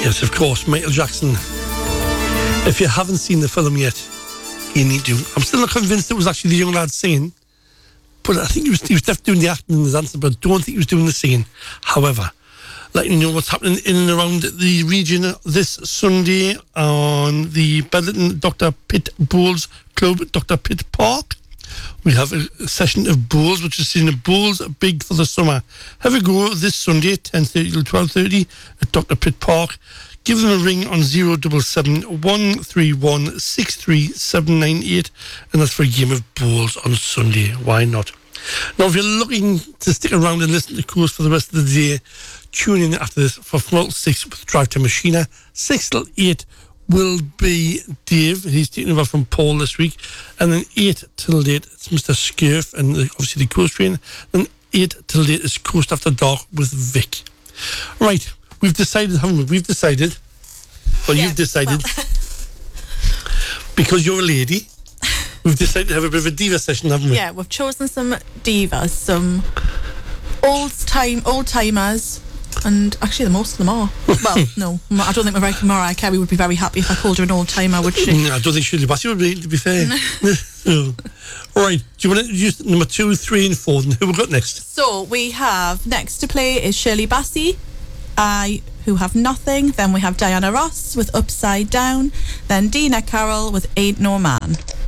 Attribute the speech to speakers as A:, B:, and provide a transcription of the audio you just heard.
A: Yes, of course, Michael Jackson. If you haven't seen the film yet, you need to. I'm still not convinced it was actually the young lad singing, but I think he was definitely doing the acting in his answer, but I don't think he was doing the singing. However, letting you know what's happening in and around the region this Sunday on the Bedlington Dr. Pitt Bowls Club, Dr. Pitt Park. We have a session of bowls, which is seeing the bowls big for the summer. Have a go this Sunday, 10:30 till 12:30 at Dr. Pitt Park. Give them a ring on 077 131 63798, and that's for a game of bowls on Sunday. Why not? Now, if you're looking to stick around and listen to Course for the rest of the day, tune in after this for 4 till 6 with Drive to Machina. 6 till 8 will be Dave. He's taking over from Paul this week. And then 8 till 8, it's Mr. Scurf and obviously the Coast Train. Then 8 till 8 is Coast After Dark with Vic. Right, we've decided, haven't we? We've decided. Well, yeah, you've decided. Well. Because you're a lady. We've decided to have a bit of a diva session, haven't we?
B: Yeah, we've chosen some divas, some old-timers, and actually the most of them are. Well, no, I don't think Mariah Carey would be very happy if I called her an old-timer, would she?
A: No, I don't think Shirley Bassey would be, to be fair. No. All right, do you want to introduce number 2, 3 and 4, and who we've got next?
B: So, we have, next to play is Shirley Bassey, who have Nothing. Then we have Diana Ross with Upside Down. Then Dina Carroll with Ain't No Man.